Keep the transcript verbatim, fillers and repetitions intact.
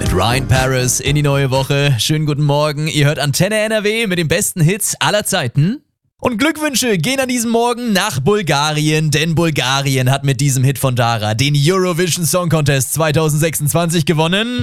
Ryan Paris in die neue Woche. Schönen guten Morgen. Ihr hört Antenne N R W mit den besten Hits aller Zeiten. Und Glückwünsche gehen an diesem Morgen nach Bulgarien, denn Bulgarien hat mit diesem Hit von Dara den Eurovision Song Contest zwanzig sechsundzwanzig gewonnen.